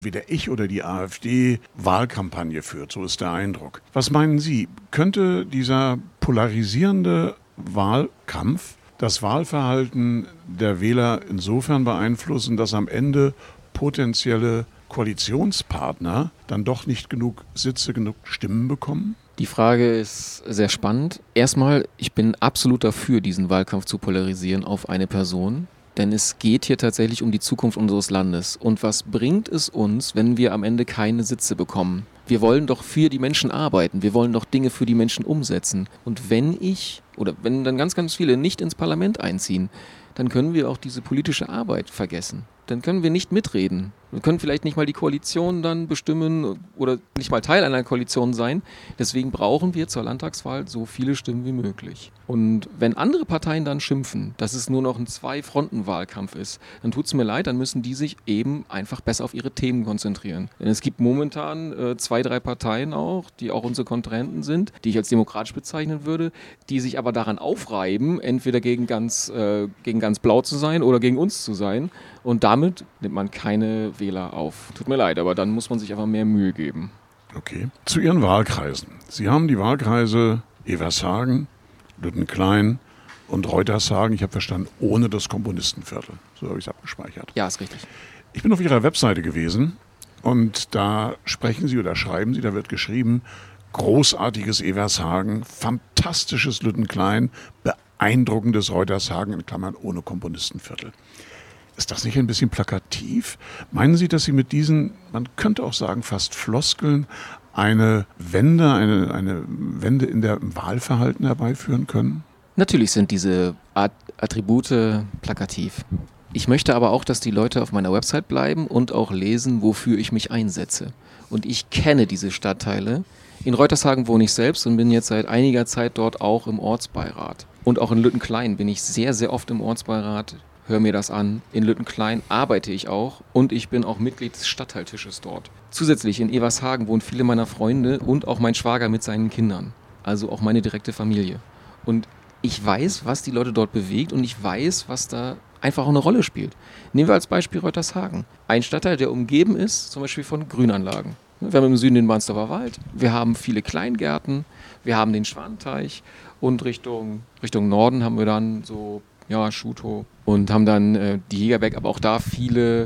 weder ich oder die AfD Wahlkampagne führt, so ist der Eindruck. Was meinen Sie, könnte dieser polarisierende Wahlkampf das Wahlverhalten der Wähler insofern beeinflussen, dass am Ende potenzielle Koalitionspartner dann doch nicht genug Sitze, genug Stimmen bekommen? Die Frage ist sehr spannend. Erstmal, ich bin absolut dafür, diesen Wahlkampf zu polarisieren auf eine Person. Denn es geht hier tatsächlich um die Zukunft unseres Landes. Und was bringt es uns, wenn wir am Ende keine Sitze bekommen? Wir wollen doch für die Menschen arbeiten. Wir wollen doch Dinge für die Menschen umsetzen. Und wenn dann ganz, ganz viele nicht ins Parlament einziehen, dann können wir auch diese politische Arbeit vergessen. Dann können wir nicht mitreden. Wir können vielleicht nicht mal die Koalition dann bestimmen oder nicht mal Teil einer Koalition sein. Deswegen brauchen wir zur Landtagswahl so viele Stimmen wie möglich. Und wenn andere Parteien dann schimpfen, dass es nur noch ein Zwei-Fronten-Wahlkampf ist, dann tut es mir leid, dann müssen die sich eben einfach besser auf ihre Themen konzentrieren. Denn es gibt momentan 2, 3 Parteien auch, die auch unsere Kontrahenten sind, die ich als demokratisch bezeichnen würde, die sich aber daran aufreiben, entweder gegen ganz blau zu sein oder gegen uns zu sein. Und damit nimmt man keine Wähler auf. Tut mir leid, aber dann muss man sich einfach mehr Mühe geben. Okay. Zu Ihren Wahlkreisen. Sie haben die Wahlkreise Evershagen, Lüttenklein und Reutershagen, ich habe verstanden, ohne das Komponistenviertel. So habe ich es abgespeichert. Ja, ist richtig. Ich bin auf Ihrer Webseite gewesen und da sprechen Sie oder schreiben Sie, da wird geschrieben, großartiges Evershagen, fantastisches Lüttenklein, beeindruckendes Reutershagen in Klammern ohne Komponistenviertel. Ist das nicht ein bisschen plakativ? Meinen Sie, dass Sie mit diesen, man könnte auch sagen, fast Floskeln, eine Wende in der Wahlverhalten herbeiführen können? Natürlich sind diese Attribute plakativ. Ich möchte aber auch, dass die Leute auf meiner Website bleiben und auch lesen, wofür ich mich einsetze. Und ich kenne diese Stadtteile. In Reutershagen wohne ich selbst und bin jetzt seit einiger Zeit dort auch im Ortsbeirat. Und auch in Lüttenklein bin ich sehr, sehr oft im Ortsbeirat. Hör mir das an. In Lüttenklein arbeite ich auch und ich bin auch Mitglied des Stadtteiltisches dort. Zusätzlich in Evershagen wohnen viele meiner Freunde und auch mein Schwager mit seinen Kindern. Also auch meine direkte Familie. Und ich weiß, was die Leute dort bewegt und ich weiß, was da einfach auch eine Rolle spielt. Nehmen wir als Beispiel Reutershagen. Ein Stadtteil, der umgeben ist, zum Beispiel von Grünanlagen. Wir haben im Süden den Barnsdorfer Wald, wir haben viele Kleingärten, wir haben den Schwanteich und Richtung Norden haben wir dann so Schutow und haben dann die Jägerberg, aber auch da viele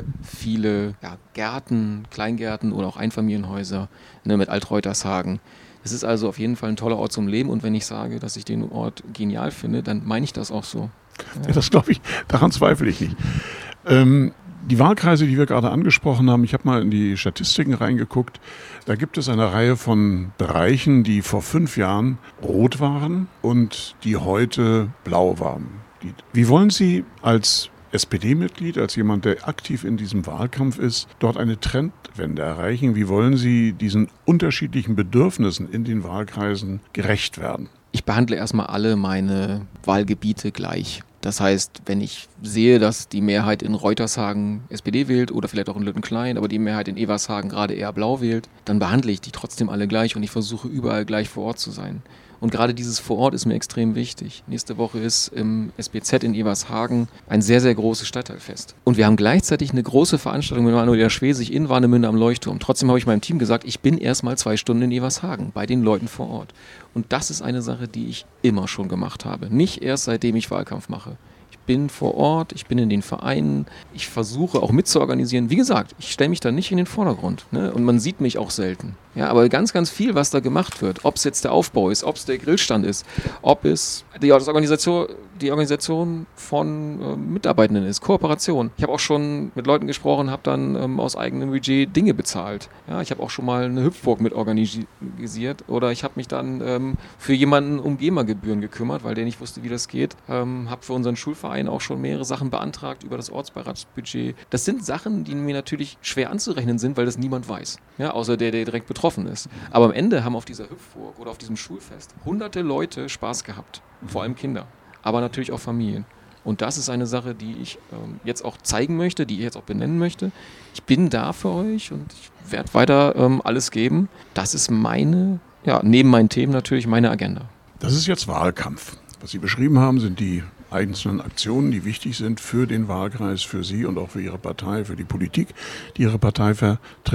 Gärten, Kleingärten oder auch Einfamilienhäuser mit Alt-Reutershagen. Es ist also auf jeden Fall ein toller Ort zum Leben und wenn ich sage, dass ich den Ort genial finde, dann meine ich das auch so. Ja, das glaube ich, daran zweifle ich nicht. Die Wahlkreise, die wir gerade angesprochen haben, ich habe mal in die Statistiken reingeguckt, da gibt es eine Reihe von Bereichen, die vor 5 Jahren rot waren und die heute blau waren. Wie wollen Sie als SPD-Mitglied, als jemand, der aktiv in diesem Wahlkampf ist, dort eine Trendwende erreichen? Wie wollen Sie diesen unterschiedlichen Bedürfnissen in den Wahlkreisen gerecht werden? Ich behandle erstmal alle meine Wahlgebiete gleich. Das heißt, wenn ich sehe, dass die Mehrheit in Reutershagen SPD wählt oder vielleicht auch in Lüttenklein, aber die Mehrheit in Evershagen gerade eher blau wählt, dann behandle ich die trotzdem alle gleich und ich versuche überall gleich vor Ort zu sein. Und gerade dieses vor Ort ist mir extrem wichtig. Nächste Woche ist im SBZ in Evershagen ein sehr, sehr großes Stadtteilfest. Und wir haben gleichzeitig eine große Veranstaltung mit Manuela Schwesig in Warnemünde am Leuchtturm. Trotzdem habe ich meinem Team gesagt, ich bin erstmal 2 Stunden in Evershagen bei den Leuten vor Ort. Und das ist eine Sache, die ich immer schon gemacht habe. Nicht erst seitdem ich Wahlkampf mache. Ich bin vor Ort, ich bin in den Vereinen, ich versuche auch mitzuorganisieren. Wie gesagt, ich stelle mich da nicht in den Vordergrund, ne? Und man sieht mich auch selten. Ja, aber ganz, ganz viel, was da gemacht wird, ob es jetzt der Aufbau ist, ob es der Grillstand ist, ob es die Organisation von Mitarbeitenden ist, Kooperation. Ich habe auch schon mit Leuten gesprochen, habe dann aus eigenem Budget Dinge bezahlt. Ja, ich habe auch schon mal eine Hüpfburg mit organisiert oder ich habe mich dann für jemanden um GEMA-Gebühren gekümmert, weil der nicht wusste, wie das geht. Habe für unseren Schulverein auch schon mehrere Sachen beantragt über das Ortsbeiratsbudget. Das sind Sachen, die mir natürlich schwer anzurechnen sind, weil das niemand weiß, ja, außer der direkt betroffen ist. Aber am Ende haben auf dieser Hüpfburg oder auf diesem Schulfest hunderte Leute Spaß gehabt, vor allem Kinder, aber natürlich auch Familien. Und das ist eine Sache, die ich jetzt auch zeigen möchte, die ich jetzt auch benennen möchte. Ich bin da für euch und ich werde weiter alles geben. Das ist neben meinen Themen natürlich meine Agenda. Das ist jetzt Wahlkampf. Was Sie beschrieben haben, sind die einzelnen Aktionen, die wichtig sind für den Wahlkreis, für Sie und auch für Ihre Partei, für die Politik, die Ihre Partei vertritt.